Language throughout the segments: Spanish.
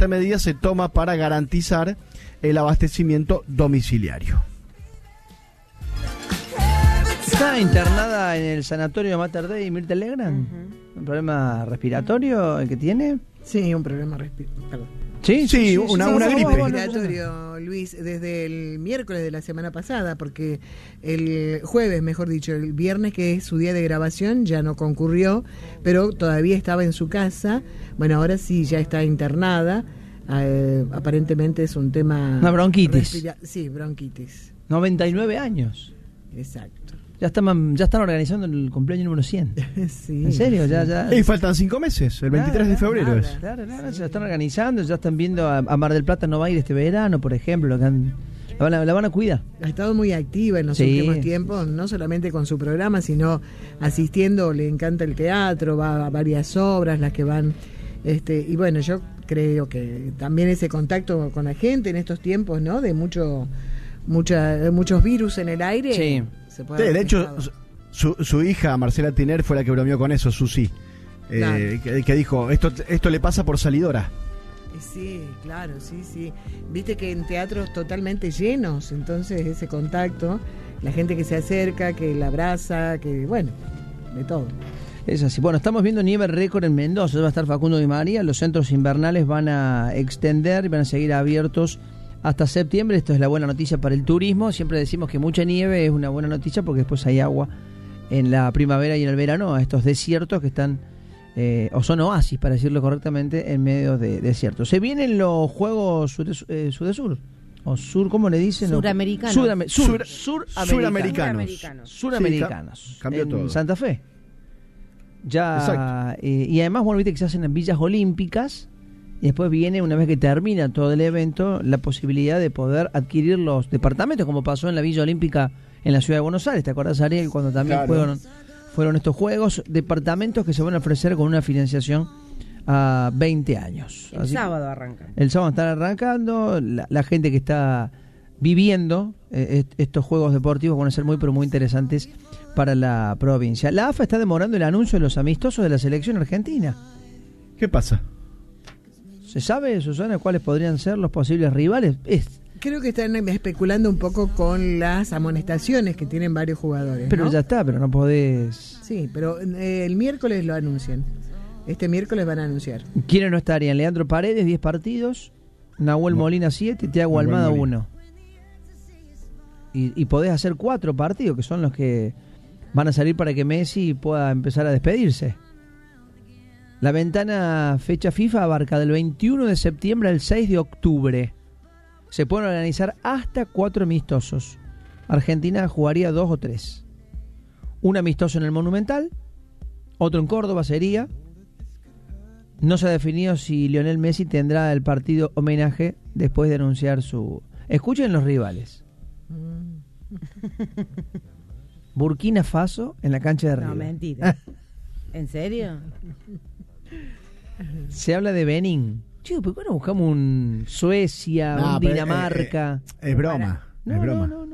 esta medida se toma para garantizar el abastecimiento domiciliario. ¿Está internada en el sanatorio Mater Dei Mirta Legrand? ¿Un problema respiratorio el que tiene? Sí, un problema respiratorio. Perdón. Sí, una gripe. Respiratorio, Luis, desde el miércoles de la semana pasada, porque el jueves, mejor dicho, el viernes, que es su día de grabación, ya no concurrió, pero todavía estaba en su casa. Bueno, ahora sí, ya está internada. Aparentemente es un tema... Una bronquitis. Sí, bronquitis. 99 años. Exacto. Ya están organizando el cumpleaños número 100. Sí. ¿En serio? Ya. Y faltan 5 meses, el 23 de febrero es. Claro, ya están organizando, ya están viendo a Mar del Plata no va a ir este verano, por ejemplo, la van a cuidar. Ha estado muy activa en los últimos tiempos, no solamente con su programa, sino asistiendo, le encanta el teatro, va a varias obras, las que van... y bueno, yo creo que también ese contacto con la gente en estos tiempos, ¿no? De muchos virus en el aire... Sí. De hecho, su hija Marcela Tiner fue la que bromeó con eso, Susi, claro. que dijo, esto le pasa por salidora. Sí, claro, sí. Viste que en teatros totalmente llenos, entonces ese contacto, la gente que se acerca, que la abraza, que bueno, de todo. Es así. Bueno, estamos viendo nieve récord en Mendoza, va a estar Facundo Di María, los centros invernales van a extender y van a seguir abiertos hasta septiembre. Esto es la buena noticia para el turismo. Siempre decimos que mucha nieve es una buena noticia porque después hay agua en la primavera y en el verano, a estos desiertos que están, o son oasis, para decirlo correctamente, en medio de desiertos. Se vienen los Juegos Sudesur, o Sur, ¿cómo le dicen? Suramericanos. Suramericanos. Sí, cambió en todo. Santa Fe. Ya, y además, bueno, viste que se hacen en villas olímpicas. Y después viene, una vez que termina todo el evento, la posibilidad de poder adquirir los departamentos, como pasó en la Villa Olímpica en la Ciudad de Buenos Aires. ¿Te acordás, Ariel, cuando también fueron estos juegos? Departamentos que se van a ofrecer con una financiación a 20 años. El sábado arrancan. El sábado están arrancando. La gente que está viviendo estos juegos deportivos van a ser muy, pero muy interesantes para la provincia. La AFA está demorando el anuncio de los amistosos de la selección argentina. ¿Qué pasa? ¿Se sabe, Susana, cuáles podrían ser los posibles rivales? Creo que están especulando un poco con las amonestaciones que tienen varios jugadores. Pero ¿no? Ya está, pero no podés... Sí, pero el miércoles lo anuncian. Este miércoles van a anunciar. ¿Quiénes no estarían? Leandro Paredes, 10 partidos. Nahuel Molina, 7. Thiago Almada, 1. Y podés hacer 4 partidos, que son los que van a salir para que Messi pueda empezar a despedirse. La ventana fecha FIFA abarca del 21 de septiembre al 6 de octubre. Se pueden organizar hasta 4 amistosos. Argentina jugaría 2 o 3. Un amistoso en el Monumental, otro en Córdoba sería. No se ha definido si Lionel Messi tendrá el partido homenaje después de anunciar su... Escuchen los rivales. Burkina Faso en la cancha de River. No, mentira. ¿En serio? Se habla de Benín. Chico, ¿por qué no buscamos un Suecia, un Dinamarca? Es broma. No.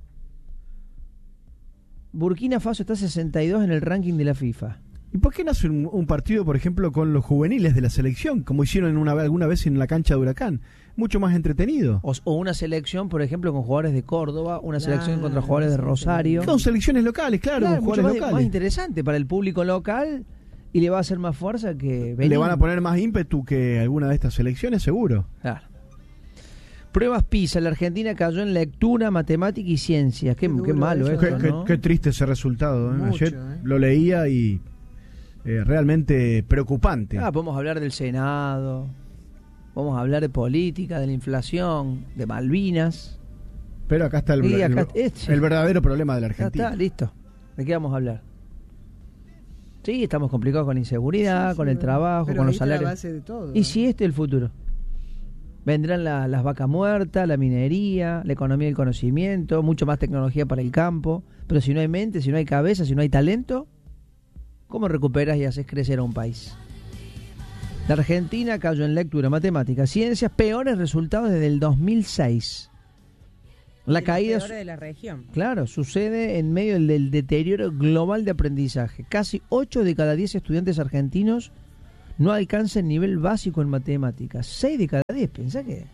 Burkina Faso está 62 en el ranking de la FIFA. ¿Y por qué no hace un partido, por ejemplo, con los juveniles de la selección, como hicieron alguna vez en la cancha de Huracán? Mucho más entretenido. O una selección, por ejemplo, con jugadores de Córdoba, una selección contra jugadores de Rosario. Con selecciones locales, claro, con jugadores mucho locales. Más interesante para el público local y le va a hacer más fuerza que Benín. Le van a poner más ímpetu que alguna de estas selecciones, seguro. Claro. Pruebas PISA. La Argentina cayó en lectura, matemática y ciencias. Qué malo esto, ¿no? Qué triste ese resultado. Mucho, Ayer lo leía y realmente preocupante. Podemos hablar del Senado, vamos a hablar de política, de la inflación, de Malvinas. Pero acá está el verdadero problema de la Argentina. Está, listo. ¿De qué vamos a hablar? Sí, estamos complicados con la inseguridad, con el trabajo, con los salarios. La base de todo, ¿Y si este es el futuro? Vendrán las vacas muertas, la minería, la economía del conocimiento, mucho más tecnología para el campo. Pero si no hay mente, si no hay cabeza, si no hay talento, ¿cómo recuperas y haces crecer a un país? La Argentina cayó en lectura, matemáticas, ciencias, peores resultados desde el 2006. La caída de la región. Claro, sucede en medio del deterioro global de aprendizaje. Casi 8 de cada 10 estudiantes argentinos no alcanza el nivel básico en matemáticas. 6 de cada 10, pensá que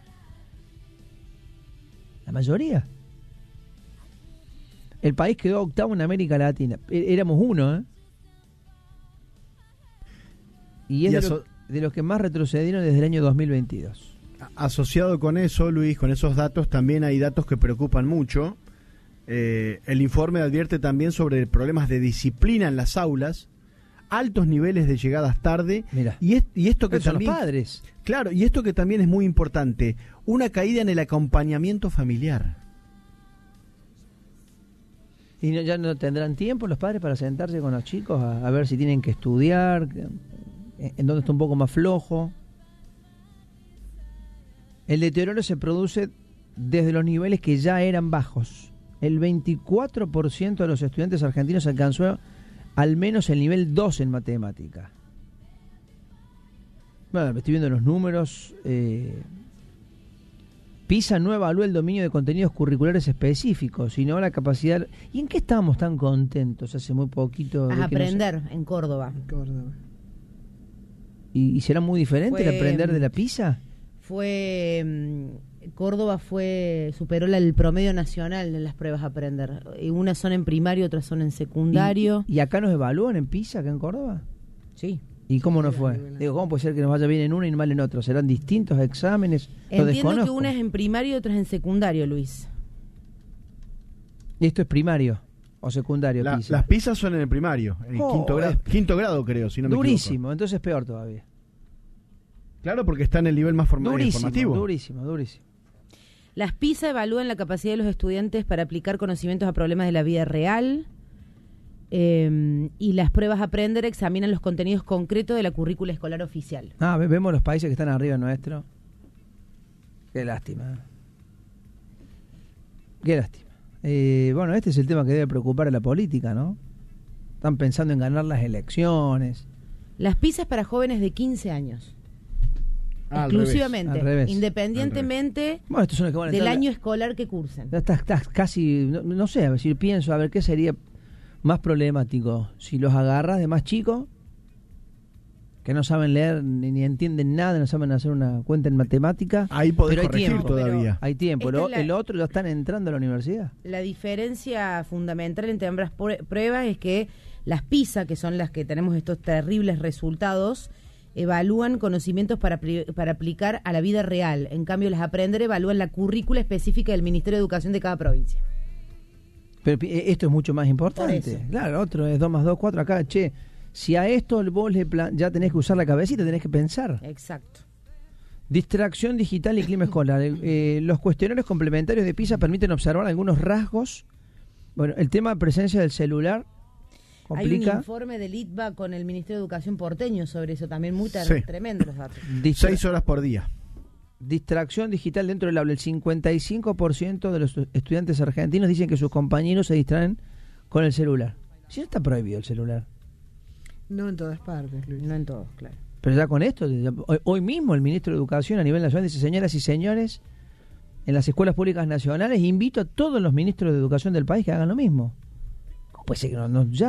la mayoría. El país quedó octavo en América Latina. Éramos uno, ¿eh? Y es de los que más retrocedieron desde el año 2022. Asociado con eso, Luis, con esos datos, también hay datos que preocupan mucho. El informe advierte también sobre problemas de disciplina en las aulas, altos niveles de llegadas tarde. Mira, y esto que son también, los padres. Claro, y esto que también es muy importante, una caída en el acompañamiento familiar. ¿Y ya no tendrán tiempo los padres para sentarse con los chicos a ver si tienen que estudiar, en dónde está un poco más flojo? El deterioro se produce desde los niveles que ya eran bajos. El 24% de los estudiantes argentinos alcanzó al menos el nivel 2 en matemática. Bueno, estoy viendo los números. PISA no evalúa el dominio de contenidos curriculares específicos, sino la capacidad... ¿Y en qué estábamos tan contentos hace muy poquito? A aprender en Córdoba. ¿Y será muy diferente el aprender de la PISA? Córdoba superó el promedio nacional en las pruebas a aprender. Y unas son en primario, otras son en secundario. ¿Y acá nos evalúan en PISA, acá en Córdoba? Sí. ¿Y cómo nos fue? Digo, ¿cómo puede ser que nos vaya bien en uno y mal en otro? ¿Serán distintos exámenes? Entiendo que una es en primario y otra es en secundario, Luis. ¿Y esto es primario o secundario? PISA? Las PISA son en el primario, en quinto grado creo, si no me equivoco. Durísimo, entonces es peor todavía. Claro, porque está en el nivel más formativo. Durísimo. Las PISA evalúan la capacidad de los estudiantes para aplicar conocimientos a problemas de la vida real. Y las pruebas Aprender examinan los contenidos concretos de la currícula escolar oficial. Vemos los países que están arriba nuestro. Qué lástima. Bueno, este es el tema que debe preocupar a la política, ¿no? Están pensando en ganar las elecciones. Las PISA es para jóvenes de 15 años. Exclusivamente, al revés. Independientemente bueno, estos son los que van a del entrar año escolar que cursen. Estás casi, no sé, a ver si pienso, a ver qué sería más problemático, si los agarras de más chicos que no saben leer ni entienden nada, no saben hacer una cuenta en matemática. Ahí podés pero corregir tiempo, todavía. Hay tiempo. El otro lo están entrando a la universidad. La diferencia fundamental entre ambas pruebas es que las PISA, que son las que tenemos estos terribles resultados, evalúan conocimientos para aplicar a la vida real. En cambio, las Aprender evalúan la currícula específica del Ministerio de Educación de cada provincia. Pero esto es mucho más importante. Claro, otro es 2 más 2, 4. Acá, si a esto vos ya tenés que usar la cabecita, tenés que pensar. Exacto. Distracción digital y clima escolar. Los cuestionarios complementarios de PISA permiten observar algunos rasgos. Bueno, el tema de presencia del celular complica. Hay un informe del ITBA con el Ministerio de Educación porteño sobre eso, también muy tremendo los datos. 6 horas por día. Distracción digital dentro del aula. El 55% de los estudiantes argentinos dicen que sus compañeros se distraen con el celular. Si no está prohibido el celular. No en todas partes, Luis. No en todos, claro. Pero ya con esto, hoy mismo el ministro de Educación a nivel nacional dice: señoras y señores, en las escuelas públicas nacionales invito a todos los ministros de Educación del país que hagan lo mismo. ¿Cómo puede ser que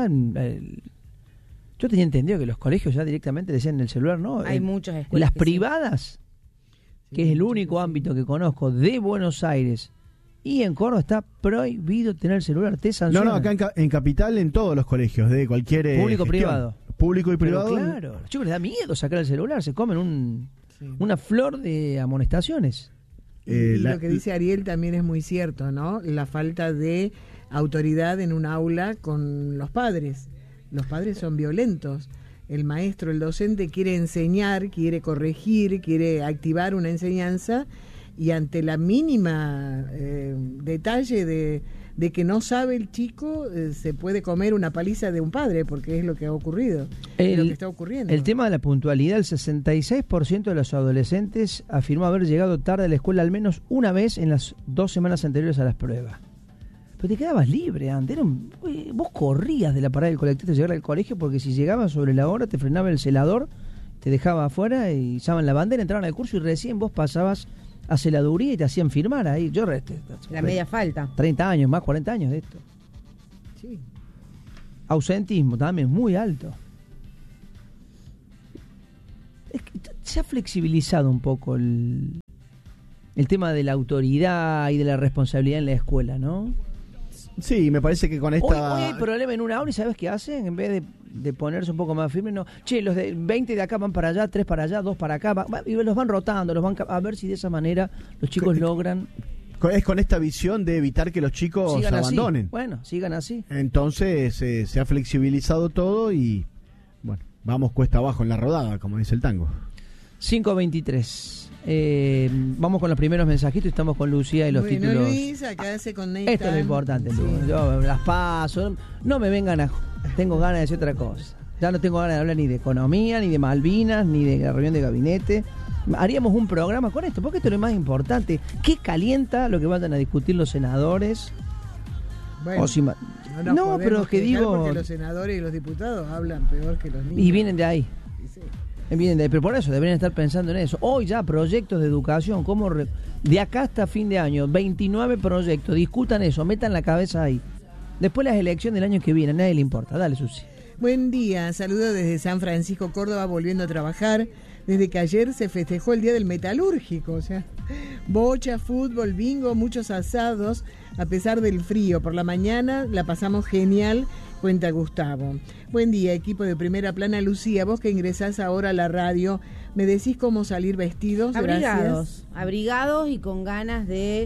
yo tenía entendido que los colegios ya directamente decían en el celular, ¿no? Hay muchas escuelas. Las privadas, que es el único ámbito que conozco de Buenos Aires y en Córdoba, está prohibido tener celular. Te sancionan. No, acá en Capital, en todos los colegios, de cualquier público-privado. Público y privado. Pero claro, a los chicos les da miedo sacar el celular, se comen una flor de amonestaciones. Y lo que dice Ariel también es muy cierto, ¿no? La falta de autoridad en un aula con los padres. Los padres son violentos. El maestro, el docente quiere enseñar, quiere corregir, quiere activar una enseñanza, y ante la mínima detalle de que no sabe el chico, se puede comer una paliza de un padre, porque es lo que ha ocurrido, es lo que está ocurriendo. El tema de la puntualidad: el 66% de los adolescentes afirmó haber llegado tarde a la escuela al menos una vez en las 2 semanas anteriores a las pruebas. Pero te quedabas libre antes, vos corrías de la parada del colectivo a llegar al colegio, porque si llegabas sobre la hora te frenaba el celador, te dejaba afuera y izaban la bandera, entraban al curso y recién vos pasabas a celaduría y te hacían firmar ahí. Yo la media falta. 30 años, más 40 años de esto. Sí. Ausentismo también muy alto. Es que se ha flexibilizado un poco el tema de la autoridad y de la responsabilidad en la escuela, ¿no? Sí, me parece que con esta... Hoy hay problema en una aula y ¿sabes qué hacen? En vez de ponerse un poco más firmes, no. Che, los de 20 de acá van para allá, 3 para allá, 2 para acá, y los van rotando, a ver si de esa manera los chicos logran... Es con esta visión de evitar que los chicos sigan abandonen. Así. Bueno, sigan así. Entonces se ha flexibilizado todo y, bueno, vamos cuesta abajo en la rodada, como dice el tango. 5:23. Vamos con los primeros mensajitos y estamos con Lucía y los títulos. Luis, acá se conecta. Esto es lo importante, sí. Yo las paso, no me vengan tengo ganas de decir otra cosa. Ya no tengo ganas de hablar ni de economía, ni de Malvinas, ni de la reunión de gabinete. Haríamos un programa con esto, porque esto es lo más importante. ¿Qué calienta lo que vayan a discutir los senadores? Bueno, no, pero es que digo... Porque los senadores y los diputados hablan peor que los niños. Y vienen de ahí. Sí. Pero por eso deberían estar pensando en eso. Hoy ya proyectos de educación, de acá hasta fin de año, 29 proyectos, discutan eso, metan la cabeza ahí. Después las elecciones del año que viene, a nadie le importa. Dale, Susi. Buen día, saludos desde San Francisco, Córdoba, volviendo a trabajar. Desde que ayer se festejó el Día del Metalúrgico, o sea, bocha, fútbol, bingo, muchos asados, a pesar del frío. Por la mañana la pasamos genial, cuenta Gustavo. Buen día, equipo de Primera Plana. Lucía, vos que ingresás ahora a la radio, ¿me decís cómo salir vestidos? Abrigados y con ganas de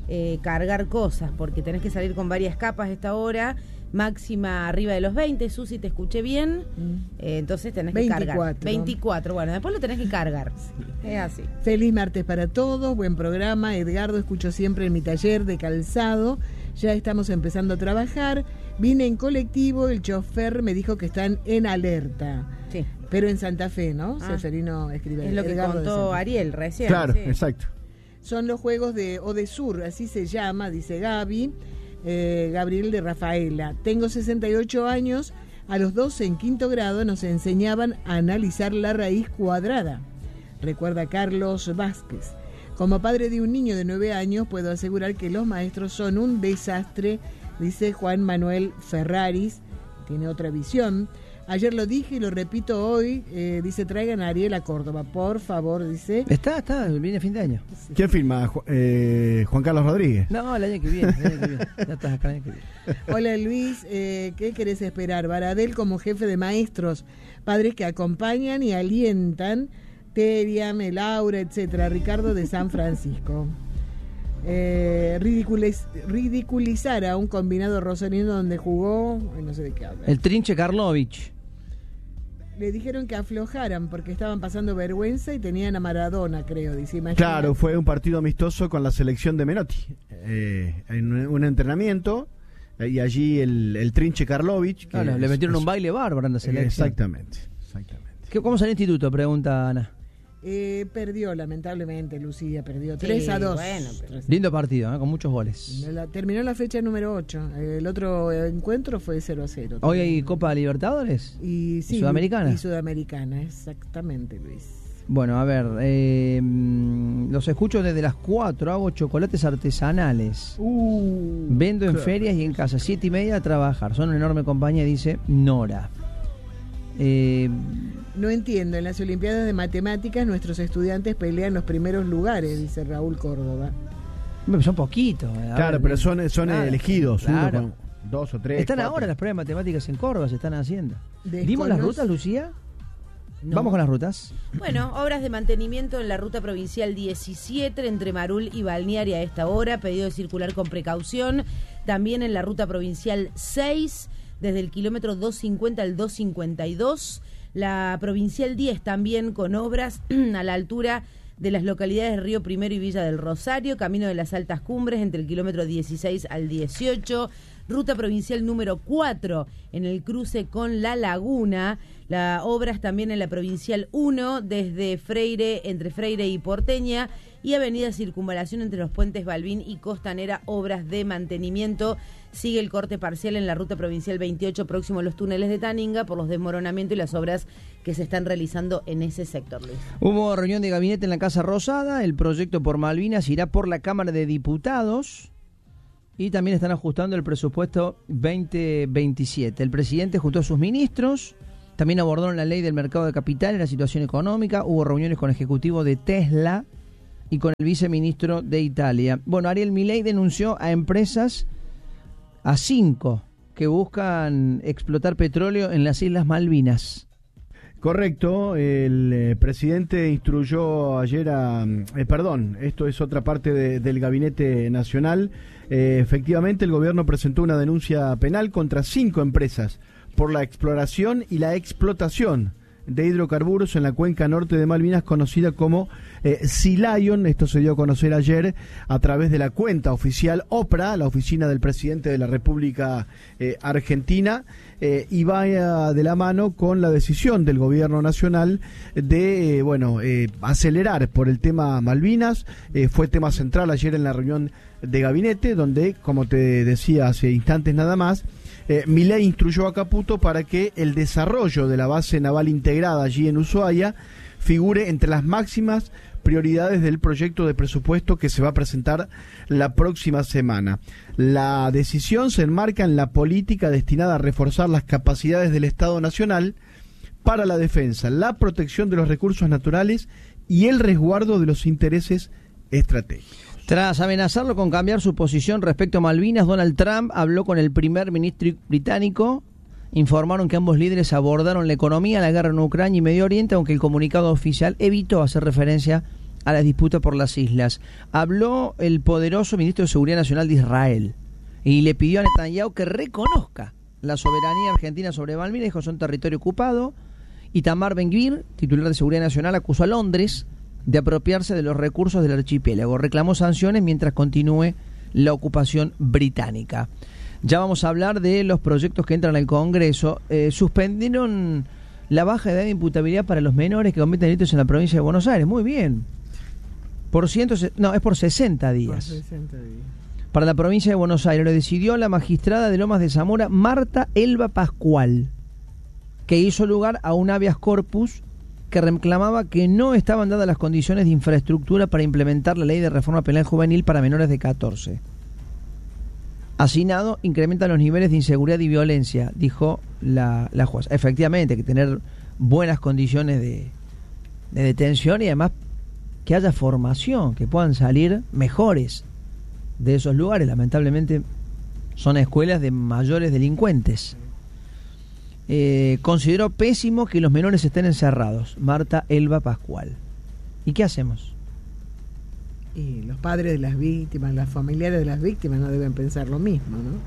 cargar cosas, porque tenés que salir con varias capas a esta hora. Máxima arriba de los 20, Susi, te escuché bien, entonces tenés 24. Que cargar. 24, bueno, después lo tenés que cargar, sí. Es así. Feliz martes para todos, buen programa. Edgardo, escucho siempre en mi taller de calzado, ya estamos empezando a trabajar, vine en colectivo, el chofer me dijo que están en alerta, sí. Pero en Santa Fe, ¿no? Seferino escribe. Es lo que Edgardo contó Ariel recién. Claro, sí. Exacto. Son los juegos de Odesur, así se llama, dice Gaby. Gabriel de Rafaela. Tengo 68 años. A los 12 en quinto grado nos enseñaban a analizar la raíz cuadrada. Recuerda Carlos Vázquez. Como padre de un niño de 9 años puedo asegurar que los maestros son un desastre, dice Juan Manuel Ferraris. Tiene otra visión. Ayer lo dije y lo repito hoy, dice, traigan a Ariel a Córdoba, por favor, dice. Está, viene fin de año. Sí. ¿Quién firma? Juan Carlos Rodríguez. No, el año que viene. Ya estás acá el año que viene. Hola Luis, ¿qué querés esperar? Baradel como jefe de maestros, padres que acompañan y alientan, Teriam, Laura, etcétera. Ricardo de San Francisco. Ridiculizar a un combinado rosarino donde jugó, no sé de qué habla. El Trinche Karlovich. Le dijeron que aflojaran porque estaban pasando vergüenza y tenían a Maradona, creo, dice. Imagínate. Claro, fue un partido amistoso con la selección de Menotti, en un entrenamiento, y allí el Trinche Karlovich. Claro, le metieron un baile bárbaro en la selección. Exactamente. ¿Cómo salió el instituto? Pregunta Ana. Perdió, lamentablemente, Lucía, perdió 3-2. Bueno, lindo partido, con muchos goles. Terminó la fecha número 8. El otro encuentro fue 0-0. ¿Hoy hay Copa Libertadores? Sí, ¿Sudamericana? Y Sudamericana, exactamente, Luis. Bueno, a ver, los escucho desde las 4, hago chocolates artesanales. Vendo en ferias y en casa, 7:30 a trabajar. Son una enorme compañía, dice Nora. No entiendo, en las Olimpiadas de Matemáticas nuestros estudiantes pelean los primeros lugares, dice Raúl Córdoba. Son poquitos. Claro, pero son elegidos, claro. Uno con 2 o 3. Están 4. ahora las pruebas de matemáticas en Córdoba, se están haciendo. ¿Dimos las rutas, Lucía? No. Vamos con las rutas. Bueno, obras de mantenimiento en la ruta provincial 17 entre Marul y Balnearia a esta hora, pedido de circular con precaución. También en la ruta provincial 6, desde el kilómetro 250 al 252. La provincial 10 también con obras a la altura de las localidades de Río Primero y Villa del Rosario, camino de las Altas Cumbres entre el kilómetro 16 al 18. Ruta provincial número 4 en el cruce con La Laguna. Las obras también en la provincial 1 desde entre Freire y Porteña, y avenida Circunvalación entre los puentes Balbín y Costanera, obras de mantenimiento. Sigue el corte parcial en la ruta provincial 28 próximo a los túneles de Taninga por los desmoronamientos y las obras que se están realizando en ese sector, Luis. Hubo reunión de gabinete en la Casa Rosada. El proyecto por Malvinas irá por la Cámara de Diputados y también están ajustando el presupuesto 2027. El presidente juntó a sus ministros También abordaron la ley del mercado de capitales, la situación económica. Hubo reuniones con ejecutivos de Tesla y con el viceministro de Italia. Bueno, Ariel Milei denunció a empresas, a 5, que buscan explotar petróleo en las Islas Malvinas. Correcto, el presidente instruyó ayer esto es otra parte del Gabinete Nacional. Efectivamente, el gobierno presentó una denuncia penal contra 5 empresas por la exploración y la explotación de hidrocarburos en la cuenca norte de Malvinas, conocida como Sea Lion. Esto se dio a conocer ayer a través de la cuenta oficial OPRA, la oficina del presidente de la República Argentina, y va de la mano con la decisión del gobierno nacional de acelerar por el tema Malvinas. Fue tema central ayer en la reunión de gabinete, donde, como te decía hace instantes nada más, Milei instruyó a Caputo para que el desarrollo de la base naval integrada allí en Ushuaia figure entre las máximas prioridades del proyecto de presupuesto que se va a presentar la próxima semana. La decisión se enmarca en la política destinada a reforzar las capacidades del Estado Nacional para la defensa, la protección de los recursos naturales y el resguardo de los intereses estratégicos. Tras amenazarlo con cambiar su posición respecto a Malvinas, Donald Trump habló con el primer ministro británico. Informaron que ambos líderes abordaron la economía, la guerra en Ucrania y Medio Oriente, aunque el comunicado oficial evitó hacer referencia a la disputa por las islas. Habló el poderoso ministro de Seguridad Nacional de Israel y le pidió a Netanyahu que reconozca la soberanía argentina sobre Malvinas. Dijo: son territorio ocupado. Itamar Ben-Gvir, titular de Seguridad Nacional, acusó a Londres de apropiarse de los recursos del archipiélago. Reclamó sanciones mientras continúe la ocupación británica. Ya vamos a hablar de los proyectos que entran al Congreso. Suspendieron la baja edad de imputabilidad para los menores que cometen delitos en la provincia de Buenos Aires. Muy bien. Es por 60 días. Por 60 días. Para la provincia de Buenos Aires lo decidió la magistrada de Lomas de Zamora, Marta Elba Pascual, que hizo lugar a un habeas corpus que reclamaba que no estaban dadas las condiciones de infraestructura para implementar la ley de reforma penal juvenil para menores de 14. Hacinado incrementa los niveles de inseguridad y violencia, dijo la jueza. Efectivamente, hay que tener buenas condiciones de detención y además que haya formación, que puedan salir mejores de esos lugares. Lamentablemente son escuelas de mayores delincuentes. Consideró pésimo que los menores estén encerrados. Marta Elba Pascual. ¿Y qué hacemos? Y los padres de las víctimas, las familiares de las víctimas no deben pensar lo mismo, ¿no?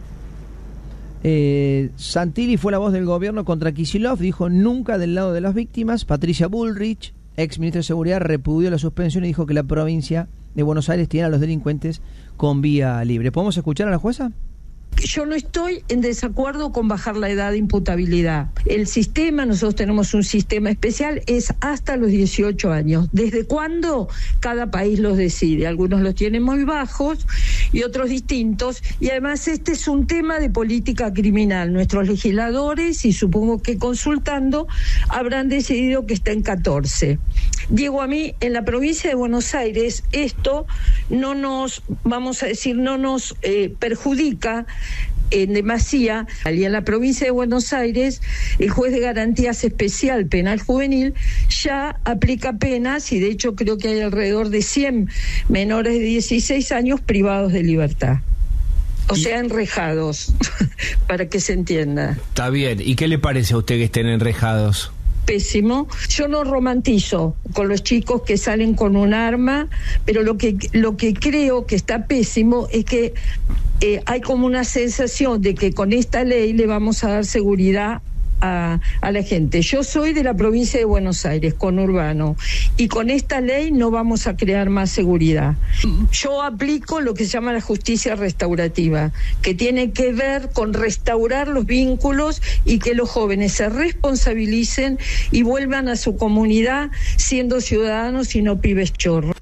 Santilli fue la voz del gobierno contra Kicillof, dijo nunca del lado de las víctimas. Patricia Bullrich, ex ministra de Seguridad, repudió la suspensión y dijo que la provincia de Buenos Aires tiene a los delincuentes con vía libre. ¿Podemos escuchar a la jueza? Yo no estoy en desacuerdo con bajar la edad de imputabilidad. El sistema, nosotros tenemos un sistema especial, es hasta los 18 años. ¿Desde cuándo? Cada país los decide. Algunos los tienen muy bajos y otros distintos. Y además este es un tema de política criminal. Nuestros legisladores, y supongo que consultando, habrán decidido que está en 14. Diego, a mí, en la provincia de Buenos Aires, esto no nos, perjudica en demasía. Y en la provincia de Buenos Aires, el juez de garantías especial penal juvenil ya aplica penas y de hecho creo que hay alrededor de 100 menores de 16 años privados de libertad. O sea, enrejados, para que se entienda. Está bien. ¿Y qué le parece a usted que estén enrejados? Pésimo. Yo no romantizo con los chicos que salen con un arma, pero lo que creo que está pésimo es que hay como una sensación de que con esta ley le vamos a dar seguridad a la gente. Yo soy de la provincia de Buenos Aires, conurbano, y con esta ley no vamos a crear más seguridad. Yo aplico lo que se llama la justicia restaurativa, que tiene que ver con restaurar los vínculos y que los jóvenes se responsabilicen y vuelvan a su comunidad siendo ciudadanos y no pibes chorros.